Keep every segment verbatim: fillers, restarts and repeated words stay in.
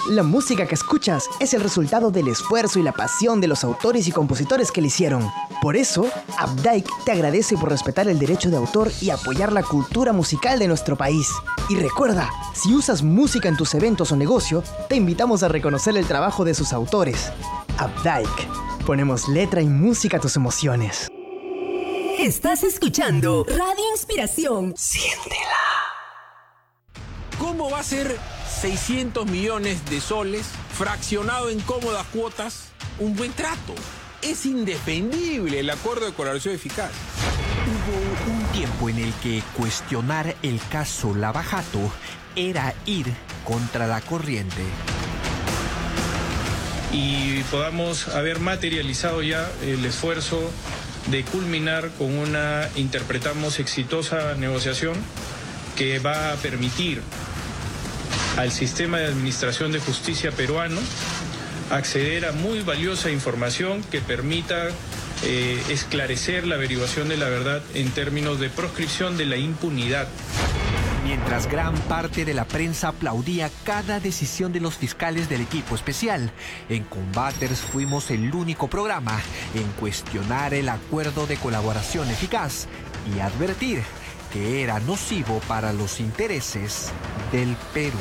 La música que escuchas es el resultado del esfuerzo y la pasión de los autores y compositores que la hicieron. Por eso, Updike te agradece por respetar el derecho de autor y apoyar la cultura musical de nuestro país. Y recuerda, si usas música en tus eventos o negocio, te invitamos a reconocer el trabajo de sus autores. Updike. Ponemos letra y música a tus emociones. Estás escuchando Radio Inspiración. Siéntela. ¿Cómo va a ser seiscientos millones de soles fraccionado en cómodas cuotas un buen trato? Es indefendible el acuerdo de colaboración eficaz. Hubo un tiempo en el que cuestionar el caso Lava Jato era ir contra la corriente. Y podamos haber materializado ya el esfuerzo de culminar con una, interpretamos, exitosa negociación que va a permitir al sistema de administración de justicia peruano acceder a muy valiosa información que permita eh, esclarecer la averiguación de la verdad en términos de proscripción de la impunidad. Mientras gran parte de la prensa aplaudía cada decisión de los fiscales del equipo especial, en Combaters fuimos el único programa en cuestionar el acuerdo de colaboración eficaz y advertir que era nocivo para los intereses del Perú.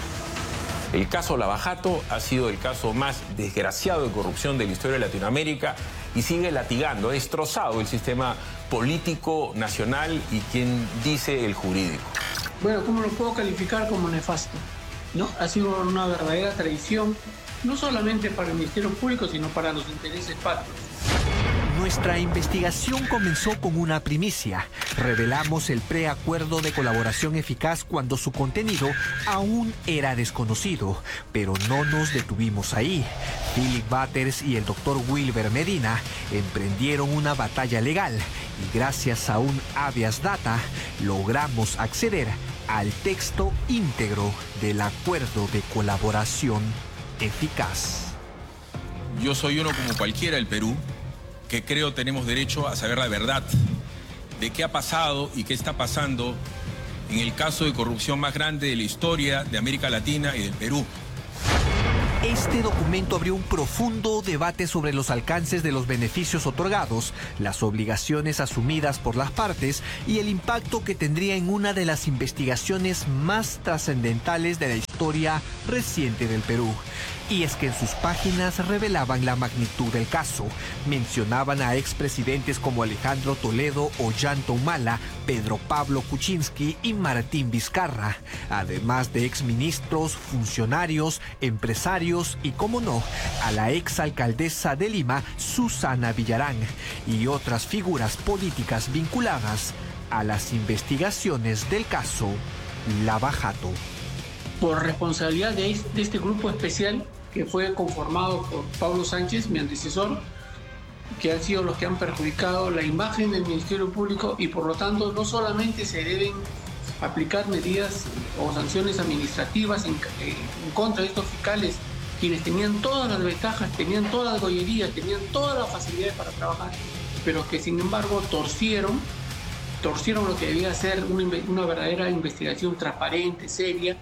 El caso Lava Jato ha sido el caso más desgraciado de corrupción de la historia de Latinoamérica y sigue latigando, ha destrozado el sistema político nacional y quien dice el jurídico. Bueno, ¿cómo lo puedo calificar como nefasto? ¿No? Ha sido una verdadera traición, no solamente para el Ministerio Público, sino para los intereses patrios. Nuestra investigación comenzó con una primicia. Revelamos el preacuerdo de colaboración eficaz cuando su contenido aún era desconocido, pero no nos detuvimos ahí. Philip Butters y el doctor Wilber Medina emprendieron una batalla legal y gracias a un habeas data logramos acceder al texto íntegro del acuerdo de colaboración eficaz. Yo soy uno como cualquiera del Perú, que creo tenemos derecho a saber la verdad de qué ha pasado y qué está pasando en el caso de corrupción más grande de la historia de América Latina y del Perú. Este documento abrió un profundo debate sobre los alcances de los beneficios otorgados, las obligaciones asumidas por las partes y el impacto que tendría en una de las investigaciones más trascendentales de la historia reciente del Perú. Y es que en sus páginas revelaban la magnitud del caso. Mencionaban a expresidentes como Alejandro Toledo, Ollanta Humala, Pedro Pablo Kuczynski y Martín Vizcarra, además de exministros, funcionarios, empresarios y, como no, a la exalcaldesa de Lima, Susana Villarán, y otras figuras políticas vinculadas a las investigaciones del caso Lava Jato. Por responsabilidad de este grupo especial, que fue conformado por Pablo Sánchez, mi antecesor, que han sido los que han perjudicado la imagen del Ministerio Público y por lo tanto no solamente se deben aplicar medidas o sanciones administrativas en, en contra de estos fiscales, quienes tenían todas las ventajas, tenían todas las gollerías, tenían todas las facilidades para trabajar, pero que sin embargo torcieron, torcieron lo que debía ser una, una verdadera investigación transparente, seria.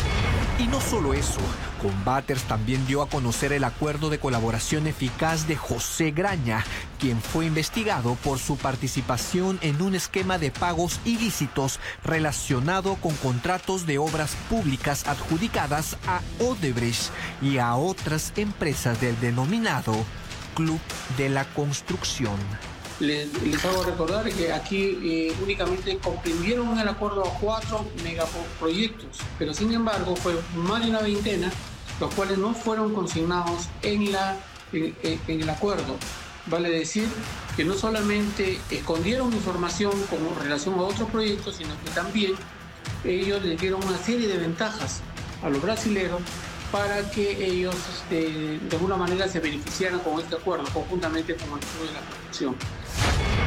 Y no solo eso, Combaters también dio a conocer el acuerdo de colaboración eficaz de José Graña, quien fue investigado por su participación en un esquema de pagos ilícitos relacionado con contratos de obras públicas adjudicadas a Odebrecht y a otras empresas del denominado Club de la Construcción. Les, les hago recordar que aquí eh, únicamente comprendieron en el acuerdo a cuatro megaproyectos, pero sin embargo fue más de una veintena, los cuales no fueron consignados en, la, en, en el acuerdo. Vale decir que no solamente escondieron información con relación a otros proyectos, sino que también ellos les dieron una serie de ventajas a los brasileños para que ellos este, de alguna manera se beneficiaran con este acuerdo, conjuntamente con el Club de la Construcción.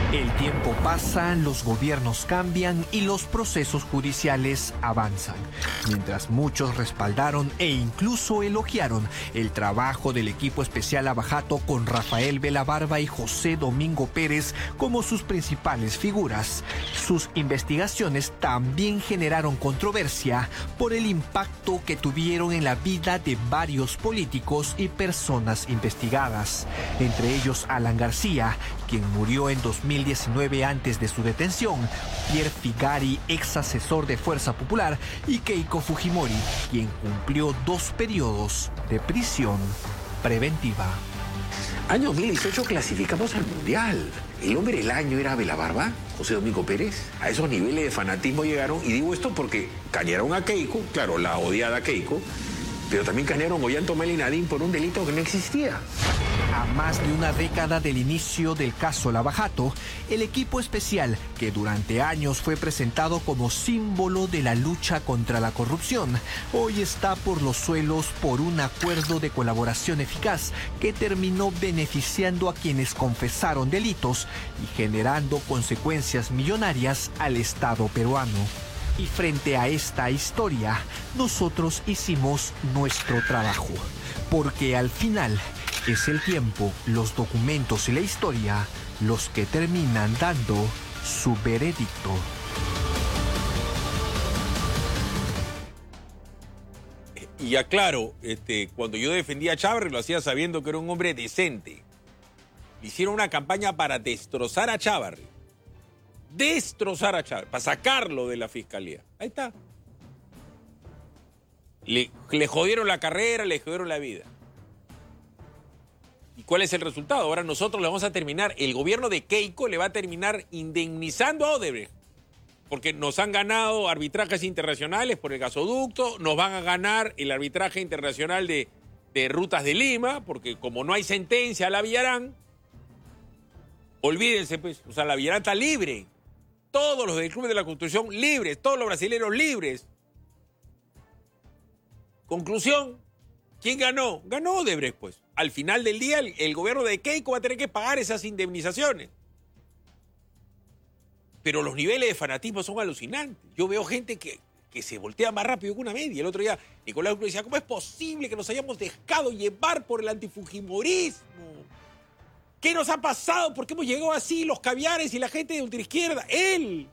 El tiempo pasa, los gobiernos cambian y los procesos judiciales avanzan. Mientras muchos respaldaron e incluso elogiaron el trabajo del equipo especial Lavajato con Rafael Velabarba y José Domingo Pérez como sus principales figuras, sus investigaciones también generaron controversia por el impacto que tuvieron en la vida de varios políticos y personas investigadas, entre ellos Alan García, quien murió en dos mil diecinueve antes de su detención, Pierre Figari, ex asesor de Fuerza Popular, y Keiko Fujimori, quien cumplió dos periodos de prisión preventiva. Año dos mil dieciocho clasificamos al Mundial. El hombre del año era Velabarba, José Domingo Pérez. A esos niveles de fanatismo llegaron, y digo esto porque cañaron a Keiko, claro, la odiada Keiko, pero también cañaron a Ollanta Humala y Nadine por un delito que no existía. A más de una década del inicio del caso Lavajato, el equipo especial, que durante años fue presentado como símbolo de la lucha contra la corrupción, hoy está por los suelos por un acuerdo de colaboración eficaz que terminó beneficiando a quienes confesaron delitos y generando consecuencias millonarias al Estado peruano. Y frente a esta historia, nosotros hicimos nuestro trabajo, porque al final es el tiempo, los documentos y la historia los que terminan dando su veredicto. Y aclaro, este, cuando yo defendía a Chávarri lo hacía sabiendo que era un hombre decente. Hicieron una campaña para destrozar a Chávarri. Destrozar a Chávarri, para sacarlo de la fiscalía. Ahí está. Le, le jodieron la carrera, le jodieron la vida. ¿Y cuál es el resultado? Ahora nosotros le vamos a terminar, el gobierno de Keiko le va a terminar indemnizando a Odebrecht, porque nos han ganado arbitrajes internacionales por el gasoducto, nos van a ganar el arbitraje internacional de, de Rutas de Lima, porque como no hay sentencia a la Villarán, olvídense, pues, o sea, la Villarán está libre. Todos los del Club de la Construcción libres, todos los brasileños libres. Conclusión, ¿quién ganó? Ganó Odebrecht, pues. Al final del día, el, el gobierno de Keiko va a tener que pagar esas indemnizaciones. Pero los niveles de fanatismo son alucinantes. Yo veo gente que, que se voltea más rápido que una media. El otro día, Nicolás Lula decía, ¿cómo es posible que nos hayamos dejado llevar por el antifujimorismo? ¿Qué nos ha pasado? ¿Por qué hemos llegado así los caviares y la gente de ultraizquierda? Él.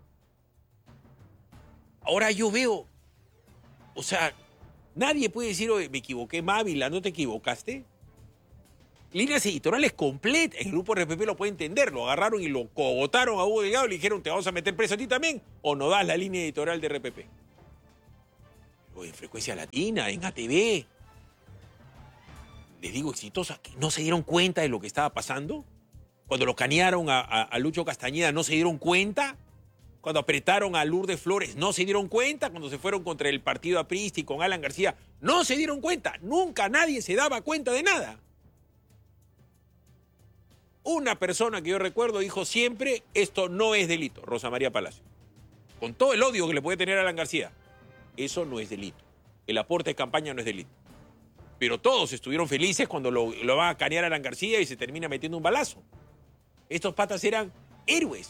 Ahora yo veo, o sea, nadie puede decir, oye, me equivoqué, Mávila, ¿no te equivocaste? Líneas editoriales completas. El grupo R P P lo puede entender. Lo agarraron y lo cogotaron a Hugo Delgado y le dijeron, ¿te vamos a meter preso a ti también? ¿O no das la línea editorial de R P P? O en Frecuencia Latina, en A T V. Les digo, exitosa, que no se dieron cuenta de lo que estaba pasando. Cuando lo canearon a, a, a Lucho Castañeda, ¿no se dieron cuenta? Cuando apretaron a Lourdes Flores, ¿no se dieron cuenta? Cuando se fueron contra el partido aprista y con Alan García, ¿no se dieron cuenta? Nunca nadie se daba cuenta de nada. Una persona que yo recuerdo dijo siempre, esto no es delito, Rosa María Palacio. Con todo el odio que le puede tener a Alan García, eso no es delito. El aporte de campaña no es delito. Pero todos estuvieron felices cuando lo, lo van a canear a Alan García y se termina metiendo un balazo. Estos patas eran héroes.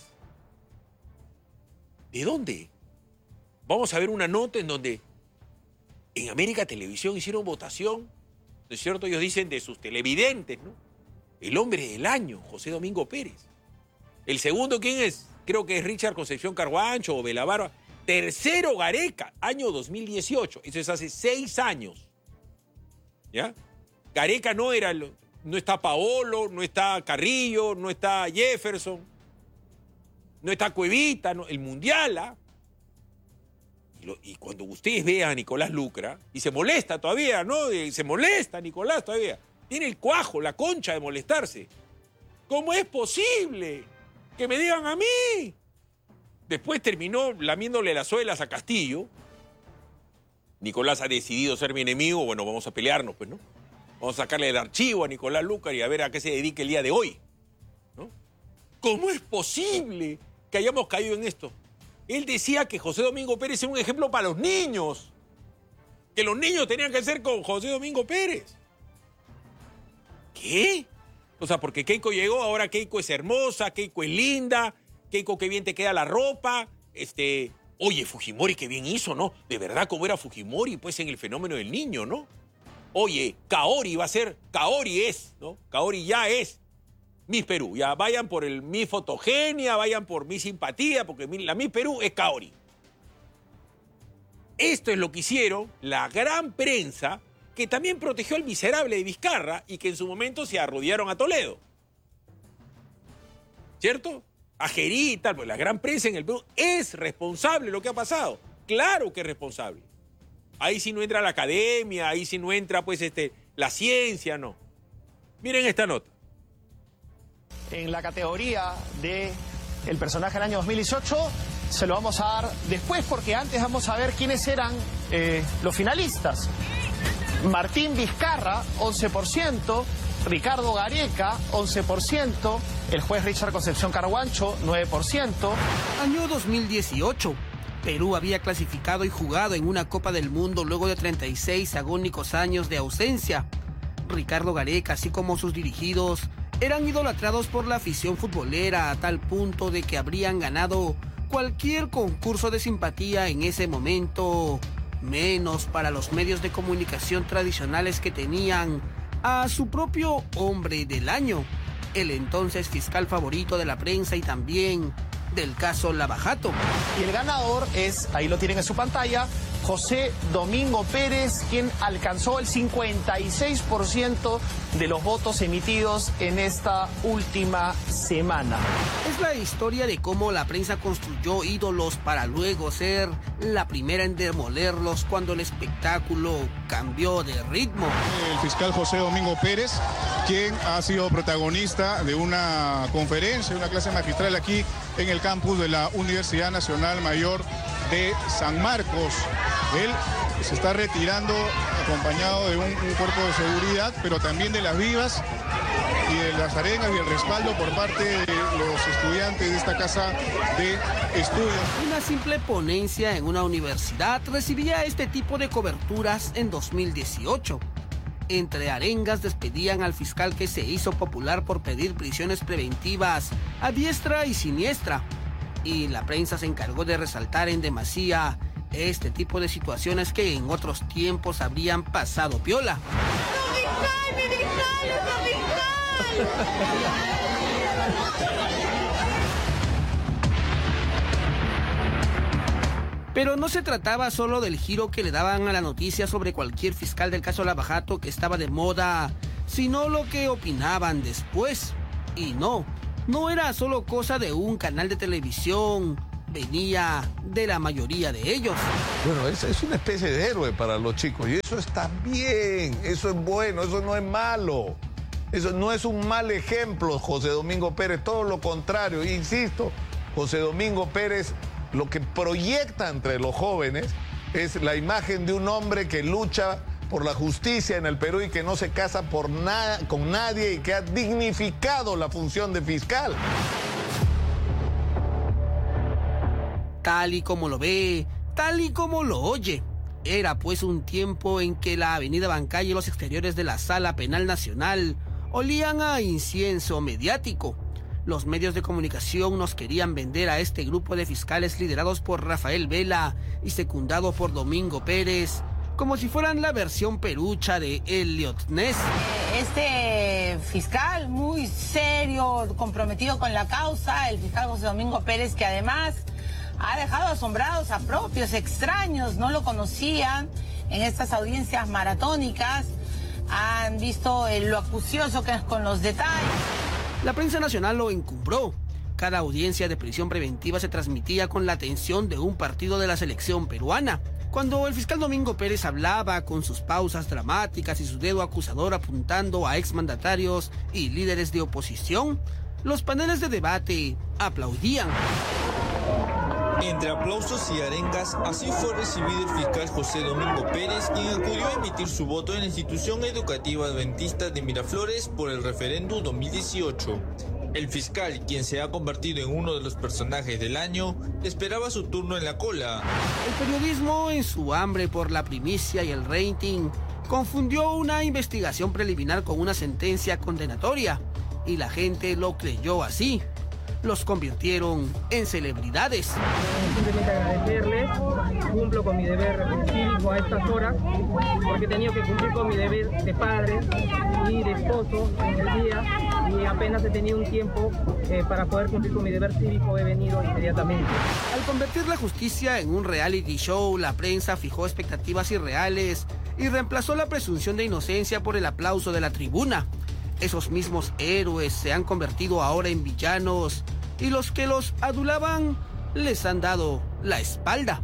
¿De dónde? Vamos a ver una nota en donde en América Televisión hicieron votación, ¿no es cierto? Ellos dicen de sus televidentes, ¿no? El hombre del año, José Domingo Pérez. El segundo, ¿quién es? Creo que es Richard Concepción Carguancho o Velabarba. Tercero, Gareca, año dos mil dieciocho. Eso es hace seis años. ¿Ya? Gareca no era, no está Paolo, no está Carrillo, no está Jefferson, no está Cuevita, no, el Mundial, ¿ah? Y, lo, y cuando ustedes vean a Nicolás Lucra, y se molesta todavía, ¿no? Se molesta Nicolás todavía. Tiene el cuajo, la concha de molestarse. ¿Cómo es posible que me digan a mí? Después terminó lamiéndole las suelas a Castillo. Nicolás ha decidido ser mi enemigo, bueno, vamos a pelearnos, pues, ¿no? Vamos a sacarle el archivo a Nicolás Lucas y a ver a qué se dedica el día de hoy, ¿no? ¿Cómo es posible que hayamos caído en esto? Él decía que José Domingo Pérez era un ejemplo para los niños, que los niños tenían que ser con José Domingo Pérez. ¿Qué? O sea, porque Keiko llegó, ahora Keiko es hermosa, Keiko es linda, Keiko qué bien te queda la ropa, este... Oye, Fujimori qué bien hizo, ¿no? De verdad, como era Fujimori, pues en el fenómeno del niño, ¿no? Oye, Kaori va a ser, Kaori es, ¿no? Kaori ya es Miss Perú. Ya vayan por el Miss Fotogenia, vayan por Miss Simpatía, porque la Miss Perú es Kaori. Esto es lo que hicieron la gran prensa, que también protegió al miserable de Vizcarra y que en su momento se arrodllaron a Toledo. ¿Cierto? A Gerí, tal, pues la gran prensa en el Perú es responsable de lo que ha pasado. Claro que es responsable. Ahí sí no entra la academia, ahí sí no entra pues este, la ciencia, no. Miren esta nota. En la categoría de el personaje del año dos mil dieciocho se lo vamos a dar después, porque antes vamos a ver quiénes eran eh, los finalistas. Martín Vizcarra, once por ciento, Ricardo Gareca, once por ciento, el juez Richard Concepción Carguancho, nueve por ciento. Año dos mil dieciocho. Perú había clasificado y jugado en una Copa del Mundo luego de treinta y seis agónicos años de ausencia. Ricardo Gareca, así como sus dirigidos, eran idolatrados por la afición futbolera a tal punto de que habrían ganado cualquier concurso de simpatía en ese momento, menos para los medios de comunicación tradicionales que tenían a su propio hombre del año, el entonces fiscal favorito de la prensa y también del caso Lava Jato. Y el ganador es, ahí lo tienen en su pantalla, José Domingo Pérez, quien alcanzó el cincuenta y seis por ciento de los votos emitidos en esta última semana. Es la historia de cómo la prensa construyó ídolos para luego ser la primera en demolerlos cuando el espectáculo cambió de ritmo. El fiscal José Domingo Pérez, quien ha sido protagonista de una conferencia, una clase magistral aquí en el campus de la Universidad Nacional Mayor de San Marcos. Él se está retirando acompañado de un, un cuerpo de seguridad, pero también de las vivas y de las arenas y el respaldo por parte de los estudiantes de esta casa de estudios. Una simple ponencia en una universidad recibía este tipo de coberturas en dos mil dieciocho. Entre arengas despedían al fiscal que se hizo popular por pedir prisiones preventivas a diestra y siniestra. Y la prensa se encargó de resaltar en demasía este tipo de situaciones que en otros tiempos habrían pasado piola. ¡No, fiscal, mi fiscal, no, fiscal! Pero no se trataba solo del giro que le daban a la noticia sobre cualquier fiscal del caso Lava Jato que estaba de moda, sino lo que opinaban después. Y no, no era solo cosa de un canal de televisión, venía de la mayoría de ellos. Bueno, es, es una especie de héroe para los chicos y eso está bien, eso es bueno, eso no es malo. Eso no es un mal ejemplo, José Domingo Pérez, todo lo contrario. Insisto, José Domingo Pérez lo que proyecta entre los jóvenes es la imagen de un hombre que lucha por la justicia en el Perú y que no se casa por nada, con nadie y que ha dignificado la función de fiscal. Tal y como lo ve, tal y como lo oye. Era pues un tiempo en que la avenida Bancay y los exteriores de la Sala Penal Nacional olían a incienso mediático. Los medios de comunicación nos querían vender a este grupo de fiscales liderados por Rafael Vela y secundado por Domingo Pérez como si fueran la versión perucha de Elliot Ness. Este fiscal muy serio, comprometido con la causa, el fiscal José Domingo Pérez, que además ha dejado asombrados a propios extraños, no lo conocían en estas audiencias maratónicas, han visto lo acucioso que es con los detalles. La prensa nacional lo encumbró. Cada audiencia de prisión preventiva se transmitía con la atención de un partido de la selección peruana. Cuando el fiscal Domingo Pérez hablaba con sus pausas dramáticas y su dedo acusador apuntando a exmandatarios y líderes de oposición, los paneles de debate aplaudían. Entre aplausos y arengas, así fue recibido el fiscal José Domingo Pérez, quien acudió a emitir su voto en la institución educativa adventista de Miraflores por el referéndum dos mil dieciocho. El fiscal, quien se ha convertido en uno de los personajes del año, esperaba su turno en la cola. El periodismo, en su hambre por la primicia y el rating, confundió una investigación preliminar con una sentencia condenatoria. y la gente lo creyó así. Los convirtieron en celebridades. Simplemente agradecerles, cumplo con mi deber cívico a estas horas, porque he tenido que cumplir con mi deber de padre y de esposo en el día, y apenas he tenido un tiempo eh, para poder cumplir con mi deber cívico, he venido inmediatamente. Al convertir la justicia en un reality show, la prensa fijó expectativas irreales y reemplazó la presunción de inocencia por el aplauso de la tribuna. Esos mismos héroes se han convertido ahora en villanos y los que los adulaban les han dado la espalda.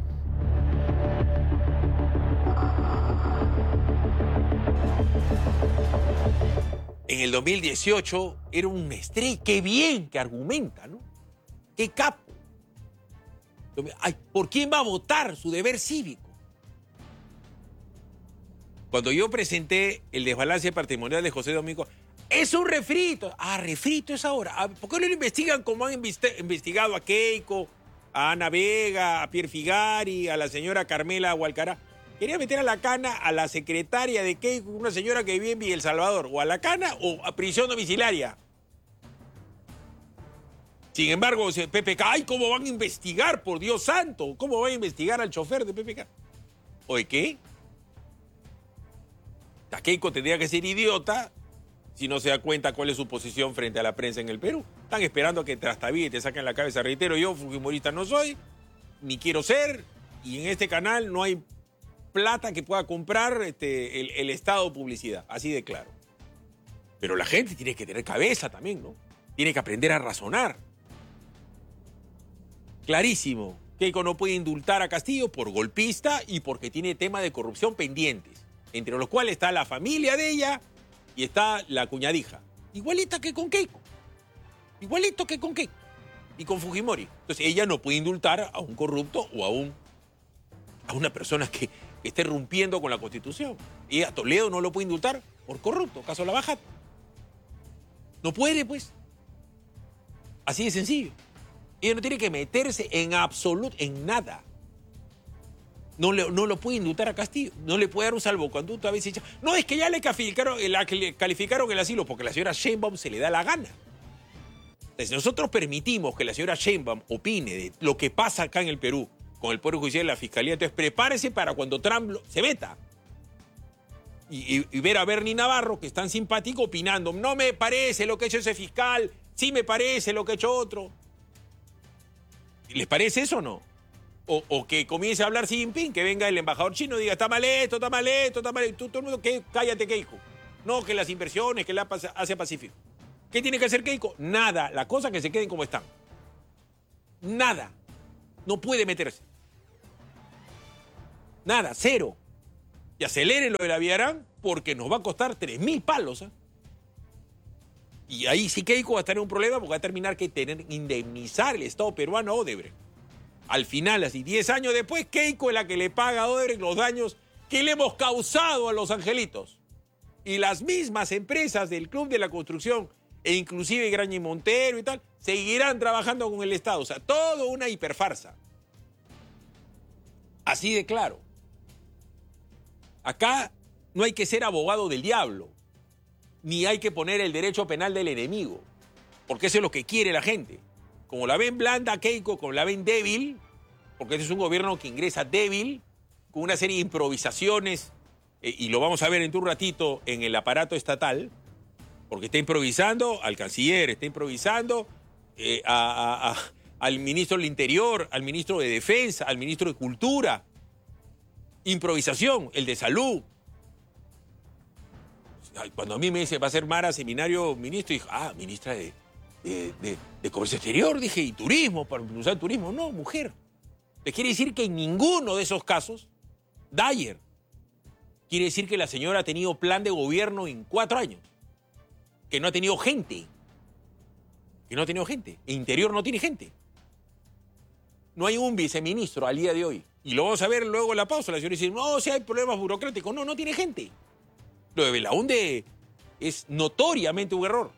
En el dos mil dieciocho era un estrella. Qué bien que argumenta, ¿no? Qué capo. Ay, ¿por quién va a votar? Su deber cívico. Cuando yo presenté el desbalance patrimonial de José Domingo, es un refrito. Ah, refrito es ahora. ¿Por qué no lo investigan como han investigado a Keiko, a Ana Vega, a Pierre Figari, a la señora Carmela Hualcará? Quería meter a la cana a la secretaria de Keiko, una señora que vivía en Villa El Salvador, o a la cana o a prisión domiciliaria. Sin embargo, P P K, ¡ay, cómo van a investigar, por Dios santo! ¿Cómo van a investigar al chofer de P P K? ¿Oye qué? La Keiko tendría que ser idiota si no se da cuenta cuál es su posición frente a la prensa en el Perú. Están esperando a que trastabille y te saquen la cabeza. Reitero, yo fujimorista no soy, ni quiero ser, y en este canal no hay plata que pueda comprar este, el, el Estado de publicidad, así de claro. Pero la gente tiene que tener cabeza también, ¿no? Tiene que aprender a razonar. Clarísimo, Keiko no puede indultar a Castillo por golpista y porque tiene temas de corrupción pendientes, entre los cuales está la familia de ella y está la cuñadija. Igualita que con Keiko. Igualito que con Keiko. Y con Fujimori. Entonces ella no puede indultar a un corrupto o a, un, a una persona que esté rompiendo con la Constitución. Y a Toledo no lo puede indultar por corrupto, caso Lavajato. No puede, pues. Así de sencillo. Ella no tiene que meterse en absoluto, en nada. No, le, no lo puede indultar a Castillo. No le puede dar un salvoconducto a veces. No, es que ya le calificaron, la, le calificaron el asilo porque la señora Sheinbaum se le da la gana. Entonces, si nosotros permitimos que la señora Sheinbaum opine de lo que pasa acá en el Perú con el Poder Judicial y la Fiscalía, entonces prepárese para cuando Trump lo, se meta. Y, y, y ver a Bernie Navarro, que es tan simpático, opinando. No me parece lo que ha hecho ese fiscal, sí me parece lo que ha hecho otro. ¿Les parece eso o no? O, o que comience a hablar Xi Jinping, que venga el embajador chino y diga, está mal esto, está mal esto, está mal esto. Todo el mundo, ¿qué? Cállate, Keiko. No, que las inversiones, que la Asia Pacífico. ¿Qué tiene que hacer Keiko? Nada. La cosa es que se queden como están. Nada. No puede meterse. Nada, cero. Y acelere lo de la Villarán porque nos va a costar tres mil palos. ¿eh? Y ahí sí Keiko va a estar en un problema porque va a terminar que tener indemnizar el Estado peruano a Odebrecht. Al final, así diez años después, Keiko es la que le paga a Odebrecht los daños que le hemos causado a los angelitos. Y las mismas empresas del Club de la Construcción, e inclusive Graña y Montero y tal, seguirán trabajando con el Estado. O sea, todo una hiperfarsa. Así de claro. Acá no hay que ser abogado del diablo, ni hay que poner el derecho penal del enemigo, porque eso es lo que quiere la gente. Como la ven blanda Keiko, como la ven débil, porque este es un gobierno que ingresa débil, con una serie de improvisaciones, eh, y lo vamos a ver en un ratito en el aparato estatal, porque está improvisando al canciller, está improvisando eh, a, a, a, al ministro del Interior, al ministro de Defensa, al ministro de Cultura. Improvisación, el de Salud. Cuando a mí me dice, va a ser Mara seminario ministro, dije, ah, ministra de, de, de, de Comercio Exterior, dije, y Turismo, para impulsar el turismo. No, mujer. Le quiere decir que en ninguno de esos casos, Dyer, quiere decir que la señora ha tenido plan de gobierno en cuatro años. Que no ha tenido gente. Que no ha tenido gente. E Interior no tiene gente. No hay un viceministro al día de hoy. Y lo vamos a ver luego en la pausa. La señora dice, no, si hay problemas burocráticos. No, no tiene gente. Lo de Belaúnde es notoriamente un error.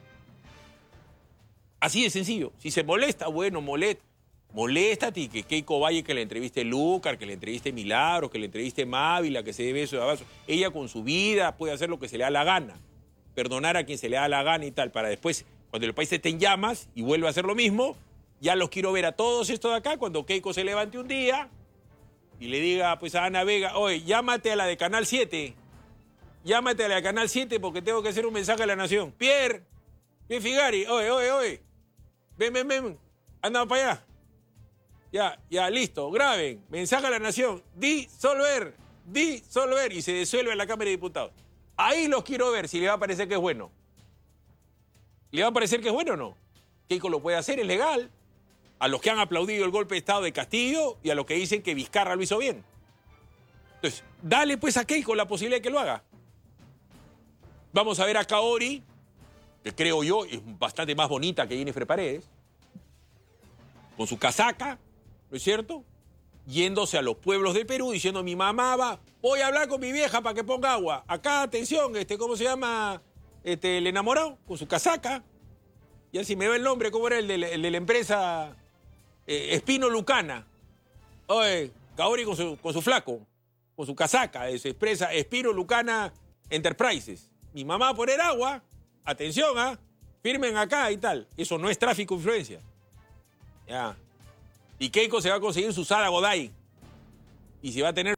Así de sencillo. Si se molesta, bueno, molesta. Moléstate y que Keiko Valle, que le entreviste Lúcar, que le entreviste Milagros, que le entreviste Mávila, que se dé beso de abrazo. Ella con su vida puede hacer lo que se le da la gana. perdonar a quien se le da la gana y tal, para después, cuando el país esté en llamas y vuelva a hacer lo mismo, ya los quiero ver a todos estos de acá, cuando Keiko se levante un día y le diga pues a Ana Vega, oye, llámate a la de Canal siete, llámate a la de Canal siete porque tengo que hacer un mensaje a la nación. Pierre, Pierre Figari, oye, oye, oye, ven, ven, ven, anda para allá. Ya, ya, listo, graben, mensaje a la nación, disolver, disolver, y se disuelve en la Cámara de Diputados. Ahí los quiero ver si le va a parecer que es bueno. ¿Le va a parecer que es bueno o no? Keiko lo puede hacer, es legal. A los que han aplaudido el golpe de Estado de Castillo y a los que dicen que Vizcarra lo hizo bien. Entonces, dale pues a Keiko la posibilidad de que lo haga. Vamos a ver a Kaori, que creo yo es bastante más bonita que Jennifer Paredes, con su casaca, ¿no es cierto? Yéndose a los pueblos del Perú diciendo, mi mamá va, voy a hablar con mi vieja para que ponga agua. Acá, atención, este, ¿cómo se llama? Este, el enamorado, con su casaca. Y así me va el nombre, ¿cómo era el de, el de la empresa eh, Espino Lucana? Oye, Kaori con su, con su flaco, con su casaca, se expresa Espino Lucana Enterprises. Mi mamá va a poner agua, atención, ¿ah? Firmen acá y tal. Eso no es tráfico de influencia. Ya. Y Keiko se va a conseguir su Sara Goday. Y se va a tener...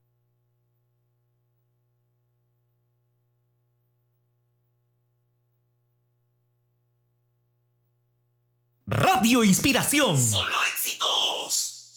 Radio Inspiración. Solo